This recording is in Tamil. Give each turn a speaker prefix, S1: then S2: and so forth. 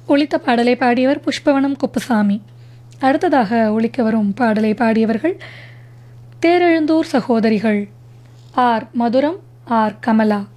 S1: ஒலித்த பாடலை பாடியவர் புஷ்பவனம் குப்புசாமி. அடுத்ததாக ஒலிக்க வரும் பாடலை பாடியவர்கள் தேரெழுந்தூர் சகோதரிகள், ஆர் மதுரம், ஆர் கமலா.